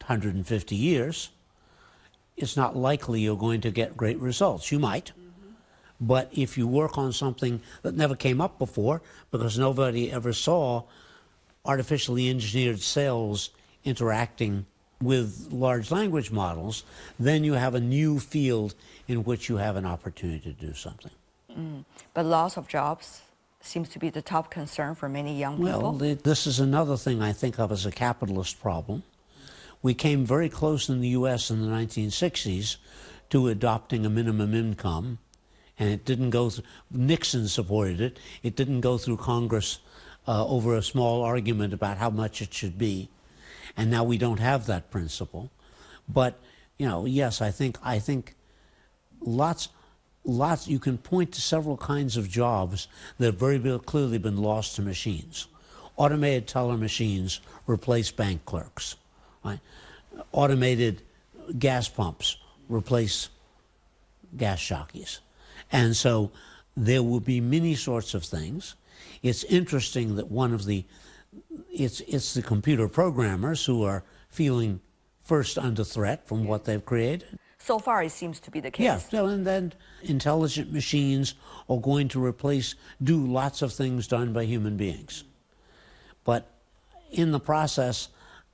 150 years, it's not likely you're going to get great results. You might. But if you work on something that never came up before, because nobody ever saw artificially engineered cells interacting with large language models, then you have a new field in which you have an opportunity to do something. But loss of jobs seems to be the top concern for many young people. Well, this is another thing I think of as a capitalist problem. We came very close in the U.S. in the 1960s to adopting a minimum income, and it didn't go through, Nixon supported it. It didn't go through Congress over a small argument about how much it should be. And now we don't have that principle. But, you know, yes, I think lots, you can point to several kinds of jobs that have very clearly been lost to machines. Automated teller machines replace bank clerks. Right? Automated gas pumps replace gas jockeys. And so there will be many sorts of things. It's interesting that it's the computer programmers who are feeling first under threat from what they've created. So far, it seems to be the case. Yeah, so, and then intelligent machines are going to do lots of things done by human beings. But in the process,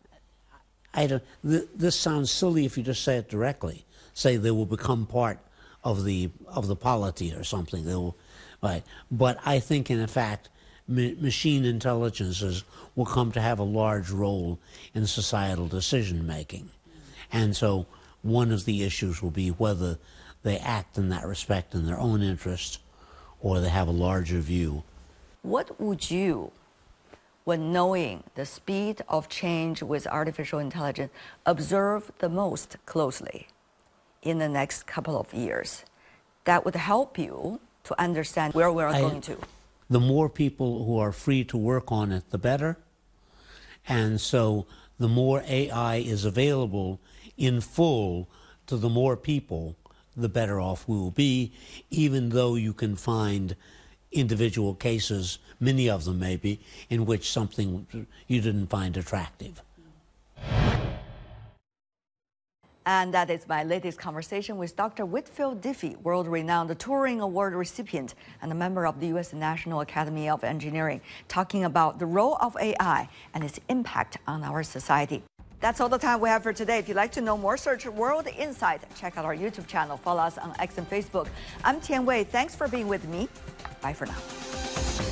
this sounds silly if you just say it directly. Say they will become part of the polity or something. They will, right? But I think, in fact, machine intelligences will come to have a large role in societal decision making, and so one of the issues will be whether they act in that respect in their own interest, or they have a larger view. What would you, when knowing the speed of change with artificial intelligence, observe the most closely in the next couple of years that would help you to understand where we're going to? The more people who are free to work on it, the better. And so the more AI is available in full to the more people, the better off we will be, even though you can find individual cases, many of them maybe, in which something you didn't find attractive. And that is my latest conversation with Dr. Whitfield Diffie, world-renowned Turing Award recipient and a member of the U.S. National Academy of Engineering, talking about the role of AI and its impact on our society. That's all the time we have for today. If you'd like to know more, search World Insight. Check out our YouTube channel. Follow us on X and Facebook. I'm Tian Wei. Thanks for being with me. Bye for now.